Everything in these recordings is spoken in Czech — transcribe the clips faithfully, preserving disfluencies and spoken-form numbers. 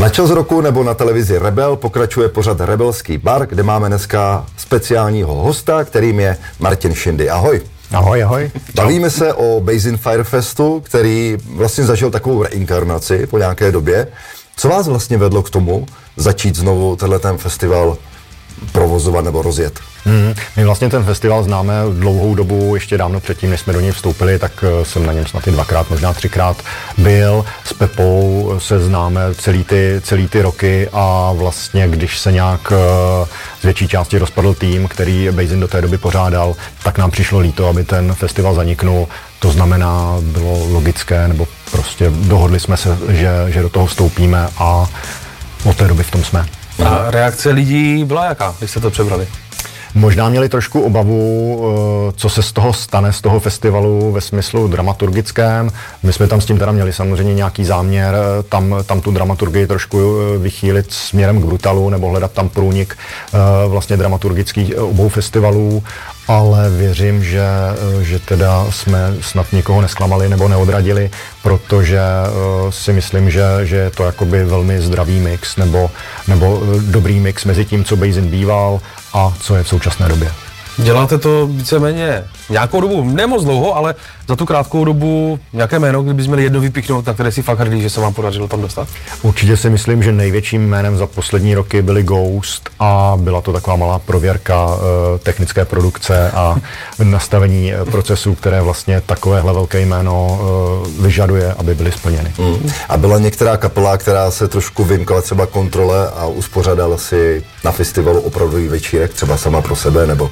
Na Čas roku nebo na televizi Rebel pokračuje pořad Rebelský bar, kde máme dneska speciálního hosta, kterým je Martin Šindy. Ahoj. Ahoj, ahoj. Bavíme se o Basin Fire Festu, který vlastně zažil takovou reinkarnaci po nějaké době. Co vás vlastně vedlo k tomu začít znovu tenhle ten festival provozovat nebo rozjet? Hmm, my vlastně ten festival známe dlouhou dobu, ještě dávno předtím, než jsme do něj vstoupili, tak jsem na něm snad i dvakrát, možná třikrát byl. S Pepou se známe celý ty, celý ty roky a vlastně, když se nějak z větší části rozpadl tým, který Basin do té doby pořádal, tak nám přišlo líto, aby ten festival zaniknul. To znamená, bylo logické, nebo prostě dohodli jsme se, že, že do toho vstoupíme a od té doby v tom jsme. A reakce lidí byla jaká, když jste to přebrali? Možná měli trošku obavu, co se z toho stane, z toho festivalu ve smyslu dramaturgickém. My jsme tam s tím teda měli samozřejmě nějaký záměr, tam, tam tu dramaturgii trošku vychýlit směrem k brutalu, nebo hledat tam průnik vlastně dramaturgický obou festivalů, ale věřím, že, že teda jsme snad nikoho nesklamali nebo neodradili, protože si myslím, že, že je to jakoby velmi zdravý mix, nebo, nebo dobrý mix mezi tím, co Basin býval a co je v současné době. Děláte to víceméně nějakou dobu, ne moc dlouho, ale za tu krátkou dobu nějaké jméno, kdybyste měli jedno vypíchnout, na které si fakt hrdí, že se vám podařilo tam dostat? Určitě si myslím, že největším jménem za poslední roky byly Ghost a byla to taková malá prověrka e, technické produkce a nastavení procesů, které vlastně takovéhle velké jméno e, vyžaduje, aby byly splněny. Mm. A byla některá kapela, která se trošku vymkla třeba kontrole a uspořádala si na festivalu opravdový večírek, třeba sama pro sebe, nebo...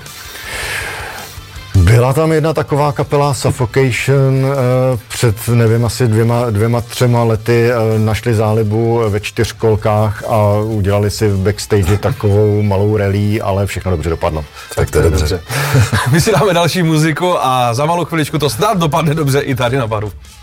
Byla tam jedna taková kapela Suffocation, eh, před nevím, asi dvěma, dvěma třema lety eh, našli zálibu ve čtyřkolkách a udělali si v backstage takovou malou rally, ale všechno dobře dopadlo. Tak to je dobře. My si dáme další muziku a za malou chviličku to snad dopadne dobře i tady na baru.